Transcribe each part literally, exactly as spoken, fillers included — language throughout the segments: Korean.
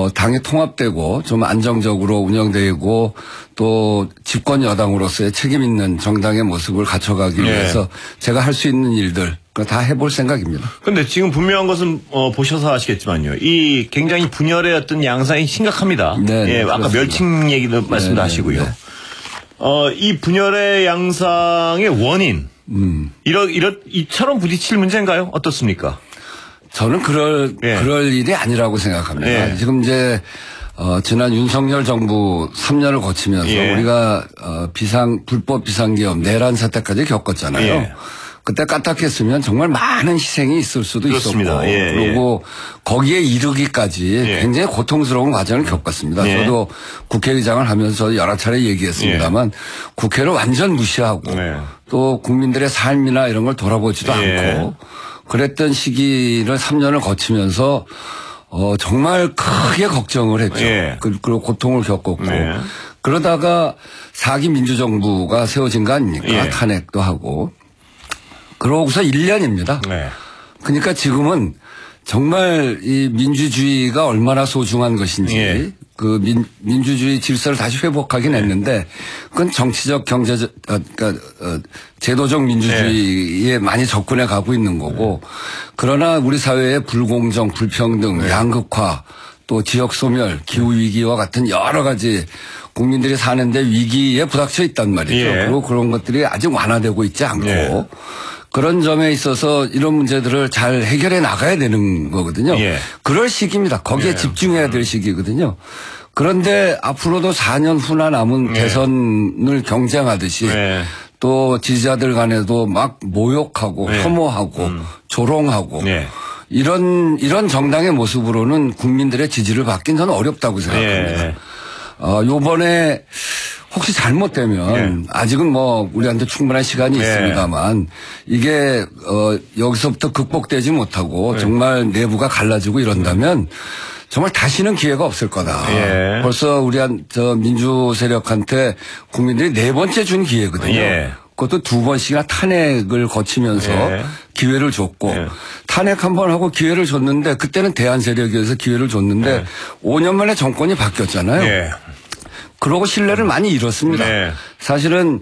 어, 당이 통합되고 좀 안정적으로 운영되고 또 집권 여당으로서의 책임 있는 정당의 모습을 갖춰가기 네. 위해서 제가 할 수 있는 일들 다 해볼 생각입니다. 그런데 지금 분명한 것은 어, 보셔서 아시겠지만요. 이 굉장히 분열의 어떤 양상이 심각합니다. 네, 예, 아까 그렇습니다. 멸칭 얘기도 말씀도 네, 하시고요. 네. 어, 이 분열의 양상의 원인, 음. 이러, 이러, 이처럼 부딪힐 문제인가요? 어떻습니까? 저는 그럴, 예. 그럴 일이 아니라고 생각합니다. 예. 지금 이제, 어, 지난 윤석열 정부 삼 년을 거치면서 예. 우리가, 어, 비상, 불법 비상기업 내란 사태까지 겪었잖아요. 예. 그때 까딱했으면 정말 많은 희생이 있을 수도 그렇습니다. 있었고. 예, 그리고 거기에 이르기까지 예. 굉장히 고통스러운 과정을 겪었습니다. 예. 저도 국회의장을 하면서 여러 차례 얘기했습니다만 국회를 완전 무시하고 예. 또 국민들의 삶이나 이런 걸 돌아보지도 예. 않고 그랬던 시기를 삼 년을 거치면서 어 정말 크게 걱정을 했죠. 예. 그- 그리고 고통을 겪었고 네. 그러다가 사 기 민주정부가 세워진 거 아닙니까? 예. 탄핵도 하고. 그러고서 일 년입니다. 네. 그러니까 지금은 정말 이 민주주의가 얼마나 소중한 것인지 예. 그 민, 민주주의 질서를 다시 회복하긴 했는데 그건 정치적 경제적 어, 그러니까 어, 제도적 민주주의에 많이 접근해 가고 있는 거고 그러나 우리 사회의 불공정, 불평등, 양극화 또 지역 소멸, 기후 위기와 같은 여러 가지 국민들이 사는데 위기에 부닥쳐 있단 말이죠. 예. 그리고 그런 것들이 아직 완화되고 있지 않고 예. 그런 점에 있어서 이런 문제들을 잘 해결해 나가야 되는 거거든요. 예. 그럴 시기입니다. 거기에 예. 집중해야 될 시기거든요. 그런데 앞으로도 사 년 후나 남은 예. 대선을 경쟁하듯이 예. 또 지지자들 간에도 막 모욕하고 예. 혐오하고 음. 조롱하고 예. 이런 이런 정당의 모습으로는 국민들의 지지를 받긴 저는 어렵다고 생각합니다. 예. 어, 요번에 혹시 잘못되면 예. 아직은 뭐 우리한테 충분한 시간이 예. 있습니다만 이게 어, 여기서부터 극복되지 못하고 예. 정말 내부가 갈라지고 이런다면 정말 다시는 기회가 없을 거다. 예. 벌써 우리 한 저 민주 세력한테 국민들이 네 번째 준 기회거든요. 예. 그것도 두 번씩이나 탄핵을 거치면서 예. 기회를 줬고 예. 탄핵 한 번 하고 기회를 줬는데 그때는 대한 세력에서 기회를 줬는데 예. 오 년 만에 정권이 바뀌었잖아요. 예. 그러고 신뢰를 많이 잃었습니다. 네. 사실은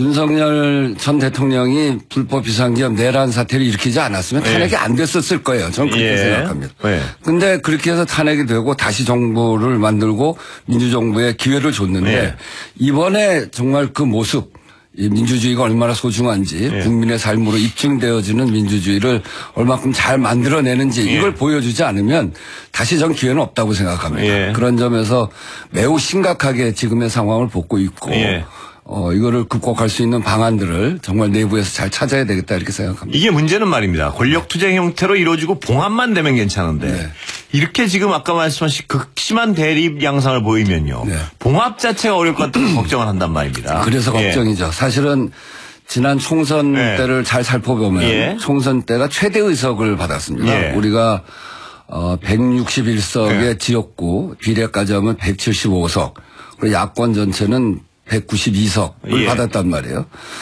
윤석열 전 대통령이 불법 비상기업 내란 사태를 일으키지 않았으면 예. 탄핵이 안 됐었을 거예요. 저는 그렇게 예. 생각합니다. 예. 근데 그렇게 해서 탄핵이 되고 다시 정부를 만들고 민주정부에 기회를 줬는데 예. 이번에 정말 그 모습 이 민주주의가 얼마나 소중한지 예. 국민의 삶으로 입증되어지는 민주주의를 얼마큼 잘 만들어내는지 예. 이걸 보여주지 않으면 다시 전 기회는 없다고 생각합니다. 예. 그런 점에서 매우 심각하게 지금의 상황을 보고 있고 예. 어, 이거를 극복할 수 있는 방안들을 정말 내부에서 잘 찾아야 되겠다 이렇게 생각합니다. 이게 문제는 말입니다. 권력 투쟁 형태로 이루어지고 봉합만 되면 괜찮은데 네. 이렇게 지금 아까 말씀하신 극심한 대립 양상을 보이면요. 네. 봉합 자체가 어려울 것 같아서 걱정을 한단 말입니다. 그래서 예. 걱정이죠. 사실은 지난 총선 예. 때를 잘 살펴보면 예. 총선 때가 최대 의석을 받았습니다. 예. 우리가 어, 백육십일 석의 예. 지역구 비례까지 하면 백칠십오 석 그리고 야권 전체는 백구십이 석을 예. 받았단 말이에요.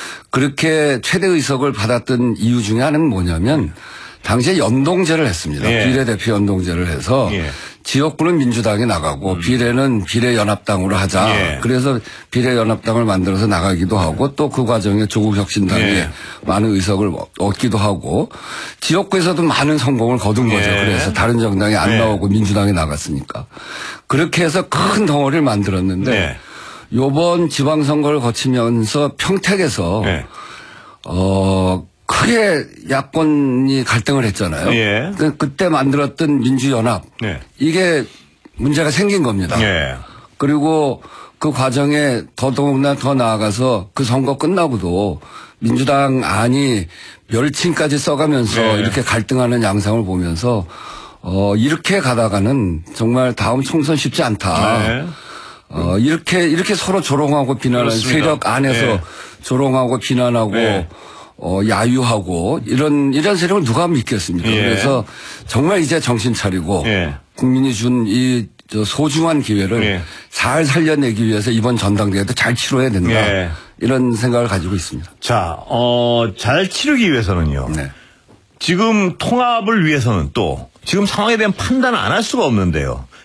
그렇게 최대 의석을 받았던 이유 중에 하나는 뭐냐면 당시에 연동제를 했습니다. 예. 비례대표 연동제를 해서 예. 지역구는 민주당이 나가고 음. 비례는 비례연합당으로 하자. 예. 그래서 비례연합당을 만들어서 나가기도 하고 또 그 과정에 조국혁신당이 예. 많은 의석을 얻기도 하고 지역구에서도 많은 성공을 거둔 거죠. 예. 그래서 다른 정당이 안 예. 나오고 민주당이 나갔으니까. 그렇게 해서 큰 덩어리를 만들었는데 네. 요번 지방선거를 거치면서 평택에서 네. 어 크게 야권이 갈등을 했잖아요. 예. 그, 그때 만들었던 민주연합 네. 이게 문제가 생긴 겁니다. 예. 그리고 그 과정에 더더욱나 더 나아가서 그 선거 끝나고도 민주당 안이 멸칭까지 써가면서 네. 이렇게 갈등하는 양상을 보면서 어 이렇게 가다가는 정말 다음 총선 쉽지 않다. 네. 어 이렇게 이렇게 서로 조롱하고 비난하는 그렇습니다. 세력 안에서 네. 조롱하고 비난하고 네. 어 야유하고 이런 이런 세력을 누가 믿겠습니까? 예. 그래서 정말 이제 정신 차리고 예. 국민이 준 이 저 소중한 기회를 예. 잘 살려내기 위해서 이번 전당대회도 잘 치러야 된다. 예. 이런 생각을 가지고 있습니다. 자, 어, 잘 치르기 위해서는요. 네. 지금 통합을 위해서는 또 지금 상황에 대한 판단을 안 할 수가 없는데요.